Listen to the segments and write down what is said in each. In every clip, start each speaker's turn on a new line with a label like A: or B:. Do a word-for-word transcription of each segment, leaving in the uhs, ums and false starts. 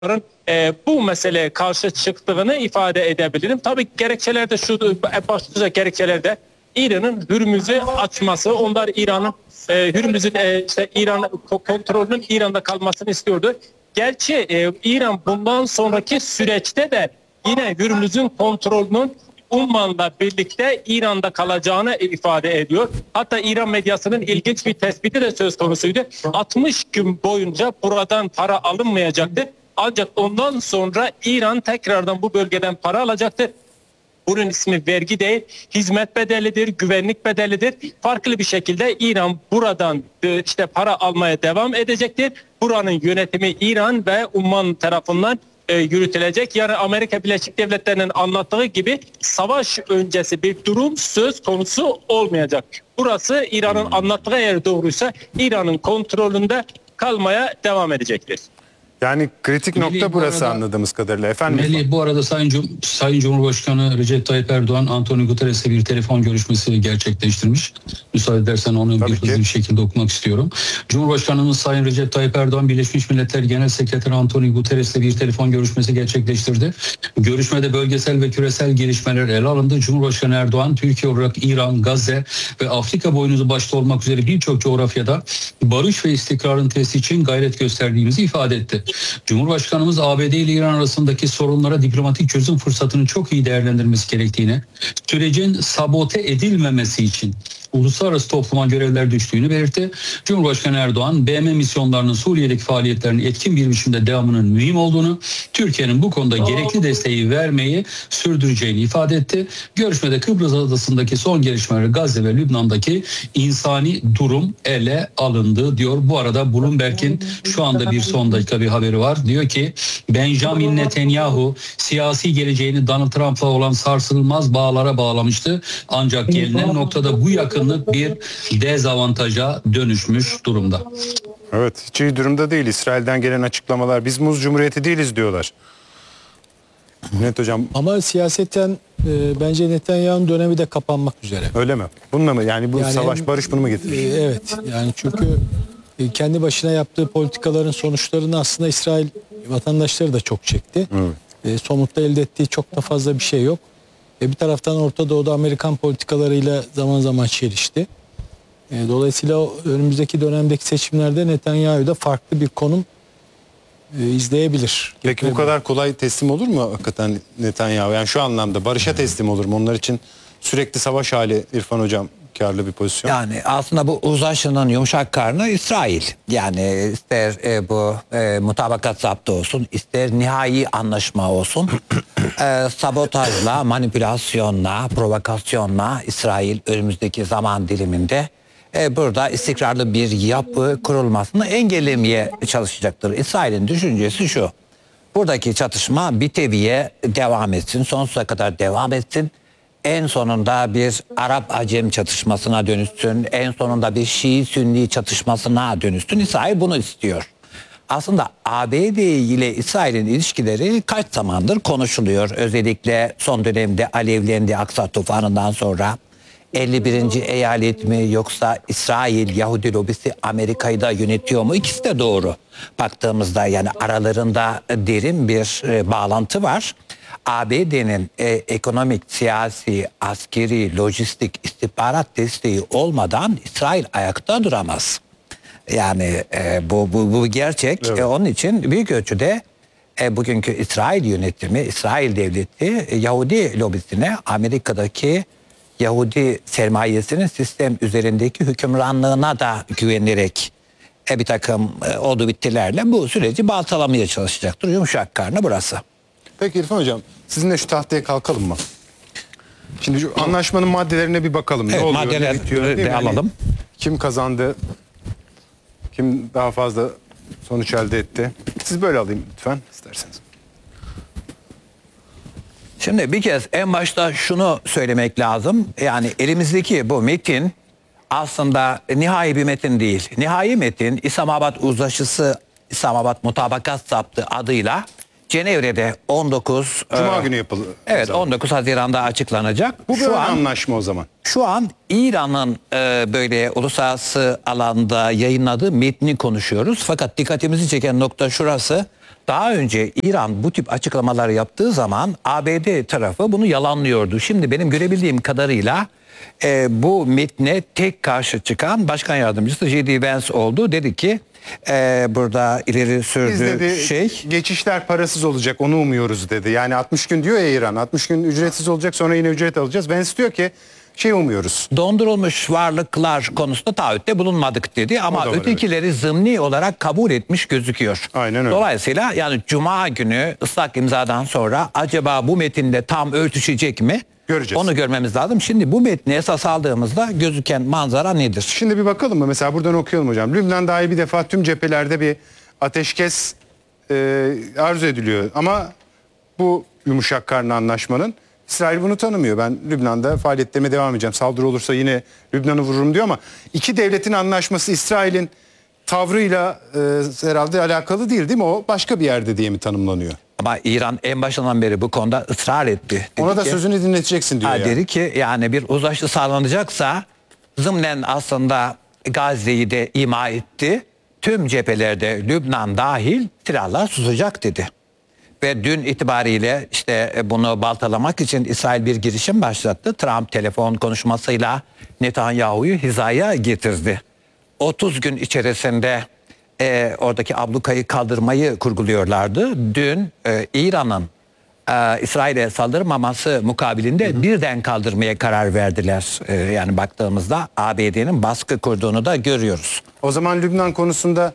A: e, bu meseleye karşı çıktığını ifade edebilirim. Tabii gerekçelerde şu başlıca gerekçelerde İran'ın Hürmüz'ü açması, onlar İran'ın e, Hürmüz'ün e, işte İran kontrolünün İran'da kalmasını istiyordu. Gerçi e, İran bundan sonraki süreçte de yine Hürmüz'ün kontrolünün Umman'la birlikte İran'da kalacağını ifade ediyor. Hatta İran medyasının ilginç bir tespiti de söz konusuydu. altmış gün boyunca buradan para alınmayacaktır. Ancak ondan sonra İran tekrardan bu bölgeden para alacaktır. Bunun ismi vergi değil, hizmet bedelidir, güvenlik bedelidir. Farklı bir şekilde İran buradan işte para almaya devam edecektir. Buranın yönetimi İran ve Umman tarafından e, yürütülecek. Yani Amerika Birleşik Devletleri'nin anlattığı gibi savaş öncesi bir durum söz konusu olmayacak. Burası İran'ın anlattığı eğer doğruysa İran'ın kontrolünde kalmaya devam edecektir.
B: Yani kritik nokta
C: Melih,
B: burası
C: arada,
B: anladığımız kadarıyla. Efendim.
C: Melih, bu arada Sayın, Cum Sayın Cumhurbaşkanı Recep Tayyip Erdoğan, Antonio Guterres'le bir telefon görüşmesi gerçekleştirmiş. Müsaade edersen onu Tabii bir hızlı bir şekilde okumak istiyorum. Cumhurbaşkanımız Sayın Recep Tayyip Erdoğan, Birleşmiş Milletler Genel Sekreteri Antonio Guterres'le bir telefon görüşmesi gerçekleştirdi. Görüşmede bölgesel ve küresel gelişmeler ele alındı. Cumhurbaşkanı Erdoğan, Türkiye olarak İran, Gazze ve Afrika boynuzu başta olmak üzere birçok coğrafyada barış ve istikrarın tesisi için gayret gösterdiğimizi ifade etti. Cumhurbaşkanımız A B D ile İran arasındaki sorunlara diplomatik çözüm fırsatını çok iyi değerlendirmesi gerektiğini, sürecin sabote edilmemesi için uluslararası topluma görevler düştüğünü belirtti. Cumhurbaşkanı Erdoğan, B M misyonlarının Suriye'deki faaliyetlerinin etkin bir biçimde devamının mühim olduğunu, Türkiye'nin bu konuda gerekli desteği vermeyi sürdüreceğini ifade etti. Görüşmede Kıbrıs Adası'ndaki son gelişmeler, Gazze ve Lübnan'daki insani durum ele alındı diyor. Bu arada Bloomberg'in şu anda bir son dakika bir haberi var. Diyor ki Benjamin Netanyahu siyasi geleceğini Donald Trump'la olan sarsılmaz bağlara bağlamıştı. Ancak gelinen noktada bu yakın bir dezavantaja dönüşmüş durumda.
B: Evet, hiç iyi durumda değil. İsrail'den gelen açıklamalar, biz muz cumhuriyeti değiliz diyorlar. Net hocam.
D: Ama siyaseten e, bence Netanyahu'nun dönemi de kapanmak üzere.
B: Öyle mi? Bununla mı? Yani bu
D: yani
B: savaş
D: hem,
B: barış bunu mu getirir?
D: E, evet. Yani çünkü e, kendi başına yaptığı politikaların sonuçlarını aslında İsrail vatandaşları da çok çekti. Evet. E, somutta elde ettiği çok da fazla bir şey yok. E, bir taraftan Orta Doğu'da Amerikan politikalarıyla zaman zaman çelişti. E, dolayısıyla önümüzdeki dönemdeki seçimlerde Netanyahu da farklı bir konum e, izleyebilir.
B: Peki bu kadar kolay teslim olur mu hakikaten Netanyahu? Yani şu anlamda barışa teslim olur mu? Onlar için sürekli savaş hali İrfan Hocam karlı bir pozisyon.
E: Yani aslında bu uzlaşının yumuşak karnı İsrail. Yani ister e, bu e, mutabakat zaptı olsun, ister nihai anlaşma olsun. e, sabotajla, manipülasyonla, provokasyonla İsrail önümüzdeki zaman diliminde e, burada istikrarlı bir yapı kurulmasını engellemeye çalışacaktır. İsrail'in düşüncesi şu: buradaki çatışma bir teviye devam etsin, sonsuza kadar devam etsin. En sonunda bir Arap-Acem çatışmasına dönüşsün, en sonunda bir Şii-Sünni çatışmasına dönüşsün. İsrail bunu istiyor. Aslında A B D ile İsrail'in ilişkileri kaç zamandır konuşuluyor. Özellikle son dönemde alevlendi Aksa tufanından sonra. elli birinci eyalet mi yoksa İsrail Yahudi lobisi Amerika'yı da yönetiyor mu? İkisi de doğru. Baktığımızda yani aralarında derin bir e, bağlantı var. A B D'nin e, ekonomik, siyasi, askeri, lojistik, istihbarat desteği olmadan İsrail ayakta duramaz. Yani e, bu, bu, bu gerçek. Evet. E, onun için büyük ölçüde e, bugünkü İsrail yönetimi, İsrail devleti e, Yahudi lobisine, Amerika'daki Yahudi sermayesinin sistem üzerindeki hükümranlığına da güvenerek e, bir takım e, oldu bittilerle bu süreci baltalamaya çalışacaktır. Yumuşak karnı burası.
B: Peki İrfan Hocam, sizinle şu tahtaya kalkalım mı? Şimdi şu anlaşmanın maddelerine bir bakalım.
E: Evet,
B: ne oluyor,
E: maddeler
B: ne bitiyor,
E: de alalım.
B: Yani kim kazandı, kim daha fazla sonuç elde etti? Siz böyle alayım lütfen isterseniz.
E: Şimdi bir kez en başta şunu söylemek lazım. Yani elimizdeki bu metin aslında nihai bir metin değil. Nihai metin İslamabad Uzlaşısı, İslamabad Mutabakat Zaptı adıyla Cenevre'de on dokuz
B: Cuma
E: e,
B: günü yapılır.
E: Evet, on dokuz Haziran'da açıklanacak.
B: Bu
E: şu
B: böyle
E: an
B: anlaşma o zaman.
E: Şu an İran'ın e, böyle uluslararası alanda yayınladığı metni konuşuyoruz. Fakat dikkatimizi çeken nokta şurası. Daha önce İran bu tip açıklamaları yaptığı zaman A B D tarafı bunu yalanlıyordu. Şimdi benim görebildiğim kadarıyla e, bu metne tek karşı çıkan başkan yardımcısı J D Vance oldu. Dedi ki e, burada ileri
B: Biz
E: sürdüğü
B: dedi
E: şey...
B: geçişler parasız olacak, onu umuyoruz dedi. Yani altmış gün diyor ya İran, altmış gün ücretsiz olacak, sonra yine ücret alacağız. Vance diyor ki şey umuyoruz.
E: Dondurulmuş varlıklar konusunda taahhütte bulunmadık dedi ama
B: O da var,
E: ötekileri zımni olarak kabul etmiş gözüküyor.
B: Aynen öyle.
E: Dolayısıyla yani Cuma günü ıslak imzadan sonra acaba bu metinde tam örtüşecek mi?
B: Göreceğiz.
E: Onu görmemiz lazım. Şimdi bu metni esas aldığımızda gözüken manzara nedir?
B: Şimdi bir bakalım mı? Mesela buradan okuyalım hocam. Lübnan dahi bir defa tüm cephelerde bir ateşkes e, arzu ediliyor. Ama bu yumuşak karnı anlaşmanın İsrail bunu tanımıyor. Ben Lübnan'da faaliyetlerime devam edeceğim. Saldırı olursa yine Lübnan'ı vururum diyor ama iki devletin anlaşması İsrail'in tavrıyla e, herhalde alakalı değil değil mi? O başka bir yerde diye mi tanımlanıyor?
E: Ama İran en başından beri bu konuda ısrar etti. Dedi
B: Ona da
E: ki-
B: sözünü dinleteceksin diyor
E: Ha,
B: ya.
E: dedi ki yani bir uzlaşı sağlanacaksa zımnen aslında Gazze'yi de ima etti. Tüm cephelerde Lübnan dahil silahlar susacak dedi. Ve dün itibariyle işte bunu baltalamak için İsrail bir girişim başlattı. Trump telefon konuşmasıyla Netanyahu'yu hizaya getirdi. otuz gün içerisinde e, oradaki ablukayı kaldırmayı kurguluyorlardı. Dün e, İran'ın e, İsrail'e saldırmaması mukabilinde birden kaldırmaya karar verdiler. E, yani baktığımızda A B D'nin baskı kurduğunu da görüyoruz.
B: O zaman Lübnan konusunda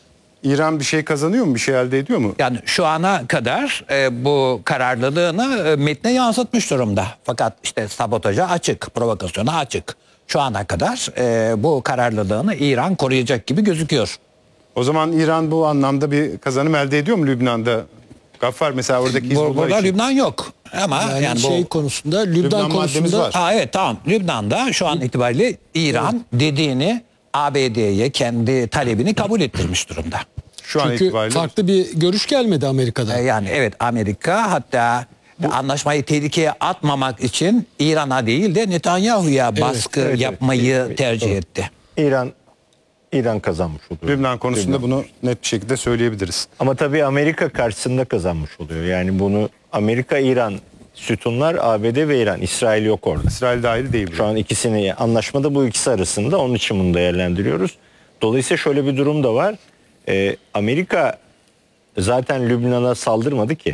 B: İran bir şey kazanıyor mu? Bir şey elde ediyor mu?
E: Yani şu ana kadar e, bu kararlılığını e, metne yansıtmış durumda. Fakat işte sabotaja açık, provokasyona açık. Şu ana kadar e, bu kararlılığını İran koruyacak gibi gözüküyor.
B: O zaman İran bu anlamda bir kazanım elde ediyor mu Lübnan'da? Gaffar mesela oradaki
E: Bu,
B: Hizbullah
E: burada
B: için.
E: Lübnan yok. Ama
D: Yani,
E: yani,
D: şey
E: bu
D: konusunda Lübnan,
B: Lübnan maddemiz
D: konusunda
B: var.
E: Ha, evet tamam. Lübnan'da şu an itibariyle İran dediğini A B D'ye kendi talebini kabul ettirmiş durumda.
B: Şu an
D: çünkü
B: itibariyle.
D: farklı bir görüş gelmedi Amerika'da.
E: E, Yani evet Amerika hatta anlaşmayı tehlikeye atmamak için İran'a değil de Netanyahu'ya baskı
F: evet, evet.
E: yapmayı
F: Evet,
E: tercih
F: doğru.
E: etti.
F: İran İran kazanmış oluyor.
B: Lübnan konusunda
F: Lübnan.
B: bunu net bir şekilde söyleyebiliriz.
F: Ama tabii Amerika karşısında kazanmış oluyor. Yani bunu Amerika, İran sütunlar, A B D ve İran. İsrail yok orada.
B: İsrail dahil değil.
F: Şu an ikisini anlaşmada bu ikisi arasında, onun için bunu değerlendiriyoruz. Dolayısıyla şöyle bir durum da var. Ee, Amerika zaten Lübnan'a saldırmadı ki.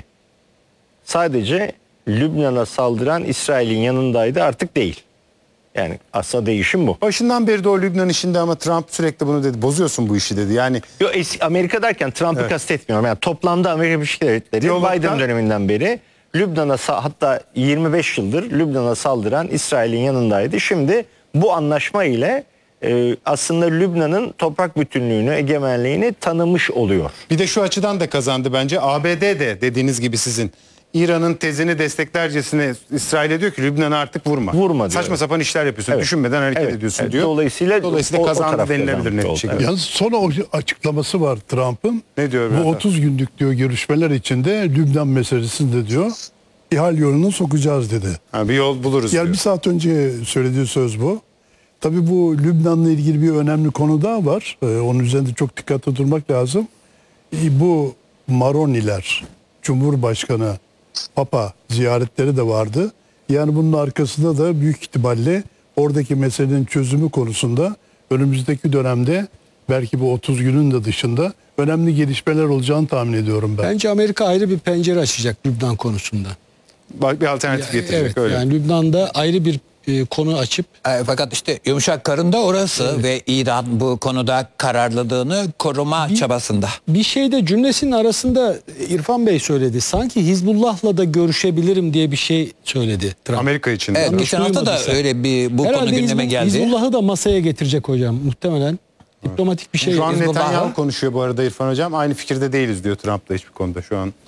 F: Sadece Lübnan'a saldıran İsrail'in yanındaydı, artık değil. Yani aslında değişim bu.
B: Başından beri de o Lübnan işinde ama Trump sürekli bunu dedi. Bozuyorsun bu işi dedi. Yani
F: Yo, es- Amerika derken Trump'ı
B: Evet.
F: kastetmiyorum. Yani toplamda Amerika Birleşik Devletleri
B: Diyalogda-
F: Biden döneminden beri Lübnan'a sa- hatta yirmi beş yıldır Lübnan'a saldıran İsrail'in yanındaydı. Şimdi bu anlaşma ile e, aslında Lübnan'ın toprak bütünlüğünü, egemenliğini tanımış oluyor.
B: bir de şu açıdan da kazandı bence. A B D de dediğiniz gibi sizin İran'ın tezini desteklercesine İsrail'e diyor ki Lübnan'a artık vurma.
F: Vurma diyor.
B: Saçma sapan işler yapıyorsun.
F: Evet.
B: Düşünmeden hareket
F: Evet,
B: ediyorsun
F: evet.
B: diyor.
F: Dolayısıyla
B: Dolayısıyla
F: o- o
B: kazandı
F: taraf
B: denilebilir
F: kazanmış
B: net bir
F: oldu.
B: şekilde.
F: Evet.
G: Yalnız son o açıklaması var Trump'ın.
B: Ne diyor
G: Bu
B: Bülent abi?
G: otuz günlük diyor görüşmeler içinde Lübnan meselesinde diyor ihal yolunu sokacağız dedi.
B: Ha, bir yol buluruz
G: Yani
B: diyor.
G: bir saat önce söylediği söz bu. Tabii bu Lübnan'la ilgili bir önemli konu daha var. Ee, onun üzerinde çok dikkatli durmak lazım. Ee, bu Maroniler, Cumhurbaşkanı, Papa ziyaretleri de vardı. Yani bunun arkasında da büyük ihtimalle oradaki meselenin çözümü konusunda önümüzdeki dönemde belki bu otuz günün de dışında önemli gelişmeler olacağını tahmin ediyorum ben.
D: Bence Amerika ayrı bir pencere açacak Lübnan konusunda.
B: Bak, bir alternatif getirecek
D: Evet,
B: öyle.
D: yani Lübnan'da ayrı bir e, konu açıp
E: E, fakat işte yumuşak karında orası ve İran bu konuda kararlılığını koruma çabasında.
D: bir şeyde cümlesinin arasında İrfan Bey söyledi. Sanki Hizbullah'la da görüşebilirim diye bir şey söyledi Trump.
B: Amerika için.
E: Evet,
B: diyor.
E: geçen hafta da
D: duymadıysa.
E: öyle bir bu
D: Herhalde
E: konu gündeme
D: Hizbul-
E: geldi.
D: Hizbullah'ı da masaya getirecek hocam muhtemelen. Diplomatik bir şey.
B: Şu an
E: Hizbullah-
B: Netanyahu konuşuyor bu arada İrfan Hocam. Aynı fikirde değiliz diyor Trump'la hiçbir konuda şu an.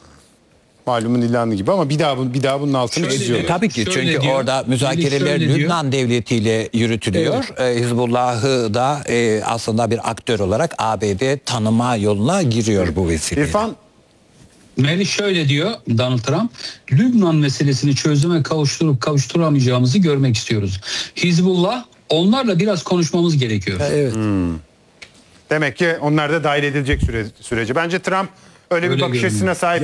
B: Malumun ilanı gibi ama bir daha bu- bir daha bunun altını
C: Şöyle
B: çiziyorlar.
C: diyor.
E: Tabii ki
C: Şöyle
E: çünkü
C: diyor,
E: orada müzakereler
C: şöyle diyor.
E: Lübnan devletiyle yürütülüyor. Ee, Hizbullah'ı da e, aslında bir aktör olarak A B D tanıma yoluna giriyor bu vesileyle.
B: İrfan
C: Melih şöyle diyor Donald Trump, Lübnan meselesini çözüme kavuşturup kavuşturamayacağımızı görmek istiyoruz. Hizbullah, onlarla biraz konuşmamız gerekiyor.
D: Evet.
B: demek ki onlar da dahil edilecek süre, süreci. Bence Trump öyle bir
C: Öyle
B: bakış
C: görünüyor.
B: açısına sahip